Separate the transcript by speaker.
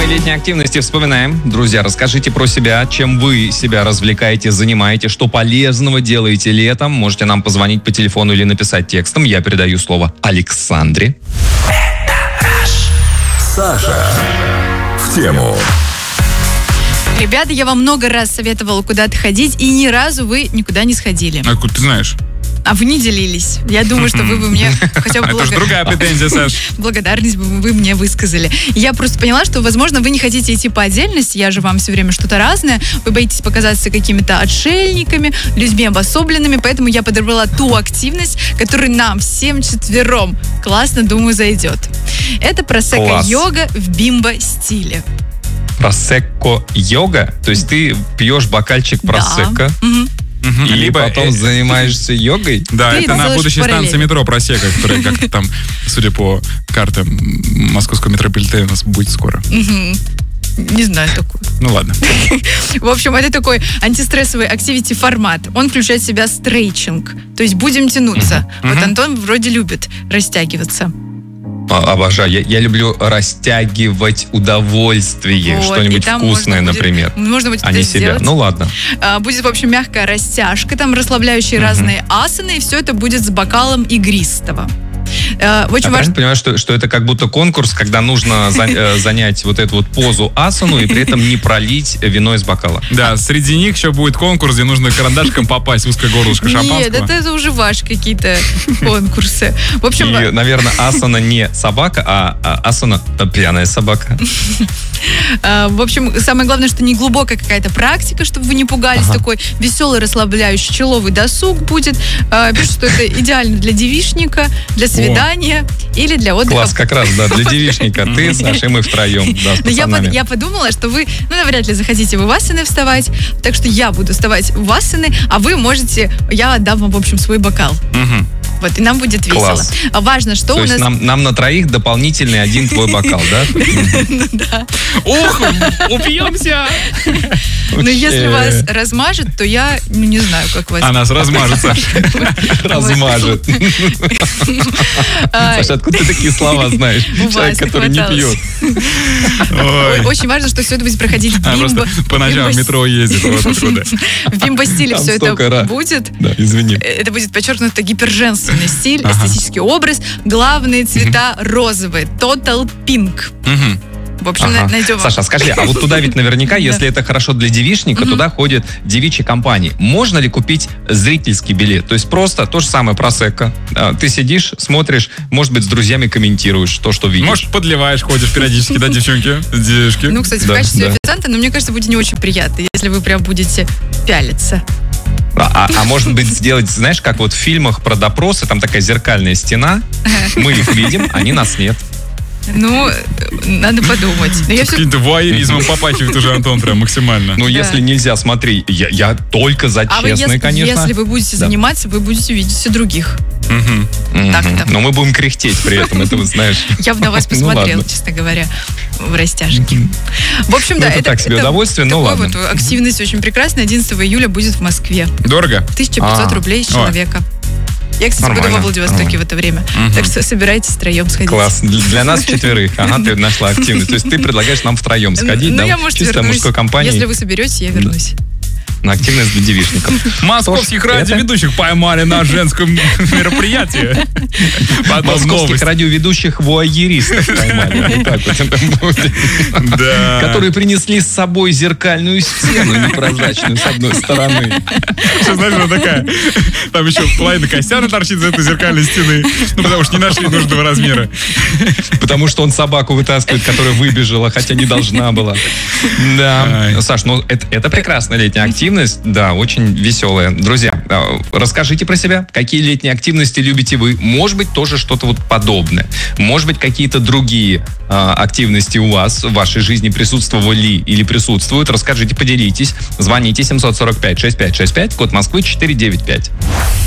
Speaker 1: Темы летней активности вспоминаем. Друзья, расскажите про себя, чем вы себя развлекаете, занимаете, что полезного делаете летом. Можете нам позвонить по телефону или написать текстом. Я передаю слово Александре.
Speaker 2: Саша в тему.
Speaker 3: Ребята, я вам много раз советовала куда-то ходить, и ни разу вы никуда не сходили.
Speaker 4: А откуда ты знаешь?
Speaker 3: А вы не делились. Я думаю, что вы бы мне хотя бы
Speaker 4: Это же другая претензия, Саш.
Speaker 3: благодарность бы вы мне высказали. Я просто поняла, что, возможно, вы не хотите идти по отдельности, я же вам все время что-то разное, вы боитесь показаться какими-то отшельниками, людьми обособленными, поэтому я подобрала ту активность, которая нам всем четвером классно, думаю, зайдет. Это просекко-йога в бимбо-стиле.
Speaker 1: Просекко-йога? То есть ты пьешь бокальчик просекко, и
Speaker 4: Либо
Speaker 1: потом занимаешься йогой?
Speaker 4: Да,
Speaker 3: Ты
Speaker 4: это на
Speaker 3: делаешь
Speaker 4: будущей
Speaker 3: параллели.
Speaker 4: станции метро Просека, которая как-то там, судя по картам московского метрополитена, у нас будет скоро.
Speaker 3: Не знаю такую.
Speaker 4: Ну ладно.
Speaker 3: В общем, это такой антистрессовый activity формат. Он включает в себя стрейчинг. То есть будем тянуться. Вот Антон вроде любит растягиваться.
Speaker 1: Обожаю. Я люблю растягивать удовольствие.
Speaker 3: Вот,
Speaker 1: Что-нибудь
Speaker 3: и там
Speaker 1: вкусное,
Speaker 3: можно будет-
Speaker 1: например.
Speaker 3: Можно будет
Speaker 1: А
Speaker 3: это
Speaker 1: не себя.
Speaker 3: сделать.
Speaker 1: Ну ладно.
Speaker 3: Будет, в общем, мягкая растяжка, там расслабляющие разные асаны, и все это будет с бокалом игристого. Очень
Speaker 1: Я
Speaker 3: важно.
Speaker 1: правильно понимаю, что это как будто конкурс, когда нужно занять вот эту вот позу асану и при этом не пролить вино из бокала.
Speaker 4: Да, среди них еще будет конкурс, где нужно карандашиком попасть в узкое горлышко шампанского.
Speaker 3: Нет, это уже ваши какие-то конкурсы. В общем,
Speaker 1: И, наверное, асана не собака, а асана пьяная собака.
Speaker 3: в общем, самое главное, что не глубокая какая-то практика, чтобы вы не пугались. Такой веселый, расслабляющий человый досуг будет. Пишут, что это идеально для девичника, для свидания или для отдыха.
Speaker 1: Класс, как раз, да, для девичника. Ты, Саша, и мы втроем, да, с
Speaker 3: Но
Speaker 1: пацанами.
Speaker 3: я подумала, что вы, навряд ли захотите вы в асаны вставать, так что я буду вставать в асаны, а вы можете, я отдам вам, в общем, свой бокал. Вот, и нам будет весело.
Speaker 1: Класс.
Speaker 3: Важно, что
Speaker 1: То
Speaker 3: у
Speaker 1: есть
Speaker 3: нас...
Speaker 1: нам на троих дополнительный один твой бокал, да?
Speaker 3: Да.
Speaker 4: Ох, упьемся!
Speaker 3: Но если вас размажет, то я, не знаю, как вас...
Speaker 4: А нас размажет, Саша.
Speaker 1: Размажет. Саша, откуда ты такие слова знаешь?
Speaker 3: У
Speaker 1: Человек,
Speaker 3: вас
Speaker 1: который не
Speaker 3: хваталось.
Speaker 1: пьет.
Speaker 4: Ой.
Speaker 3: Очень важно, что все это будет проходить в
Speaker 4: Просто по ночам в метро ездит. Вот откуда.
Speaker 3: В бимбо-стиле
Speaker 1: Там
Speaker 3: все
Speaker 1: столько
Speaker 3: это
Speaker 1: раз.
Speaker 3: будет.
Speaker 1: Да, извини.
Speaker 3: Это будет подчеркнуто гиперженственный стиль, эстетический образ. Главные цвета розовые. Total pink. В общем,
Speaker 1: Ага.
Speaker 3: найдем.
Speaker 1: Саша, скажи, а вот туда ведь наверняка, если это хорошо для девичника, туда ходят девичьи компании. Можно ли купить зрительский билет? То есть просто то же самое просекко. Ты сидишь, смотришь, может быть, с друзьями комментируешь то, что видишь.
Speaker 4: Может, подливаешь, ходишь периодически, да, девчонки? Девушки.
Speaker 3: Ну, кстати,
Speaker 1: Да,
Speaker 3: в качестве
Speaker 1: да.
Speaker 3: официанта, но мне кажется, будет не очень приятно, если вы прям будете пялиться.
Speaker 1: А может быть, сделать, знаешь, как вот в фильмах про допросы, там такая зеркальная стена, мы их видим, они нас нет.
Speaker 3: Ну, надо подумать. Но я все...
Speaker 4: Каким-то вуайеризмом попахивает уже Антон прям максимально.
Speaker 1: Ну, если нельзя, смотри, я только за
Speaker 3: А вы,
Speaker 1: честный, конечно.
Speaker 3: если вы будете
Speaker 1: Да.
Speaker 3: заниматься, вы будете видеть и других. так-то.
Speaker 1: Но мы будем кряхтеть при этом, это вы знаешь.
Speaker 3: Я бы на вас
Speaker 1: Ну,
Speaker 3: посмотрела,
Speaker 1: ладно.
Speaker 3: честно говоря, в растяжке. В общем,
Speaker 1: Ну,
Speaker 3: да,
Speaker 1: это так себе удовольствие, но
Speaker 3: такой
Speaker 1: ладно.
Speaker 3: вот активность очень прекрасная. 11 июля будет в Москве.
Speaker 4: Дорого?
Speaker 3: 1500 рублей с человека. Я, кстати, буду
Speaker 1: Нормально,
Speaker 3: во Владивостоке
Speaker 1: нормально.
Speaker 3: в это время. Так что собирайтесь втроем сходить.
Speaker 1: Класс. Для нас четверых. Ага, ты нашла активность. То есть ты предлагаешь нам втроем сходить,
Speaker 3: Ну,
Speaker 1: да,
Speaker 3: я,
Speaker 1: в
Speaker 3: может,
Speaker 1: чисто
Speaker 3: вернусь.
Speaker 1: мужской компании
Speaker 3: Если вы соберетесь, я вернусь.
Speaker 1: на активность для девичников.
Speaker 4: Московских
Speaker 1: Что ж,
Speaker 4: радиоведущих поймали на женском мероприятии. Потом
Speaker 1: Московских
Speaker 4: новость.
Speaker 1: радиоведущих вуайеристов поймали. Вот так вот это будет.
Speaker 4: Да.
Speaker 1: Которые принесли с собой зеркальную стену непрозрачную с одной стороны.
Speaker 4: Что, знаешь, она такая, там еще половина костяна торчит за этой зеркальной стены, ну, потому что не нашли нужного размера.
Speaker 1: Потому что он собаку вытаскивает, которая выбежала, хотя не должна была. Да.
Speaker 4: Ай.
Speaker 1: Саш, ну это прекрасная летняя активность. Да, очень веселая. Друзья, расскажите про себя. Какие летние активности любите вы? Может быть, тоже что-то вот подобное. Может быть, какие-то другие активности у вас в вашей жизни присутствовали или присутствуют. Расскажите, поделитесь. Звоните 745-6565, код Москвы 495.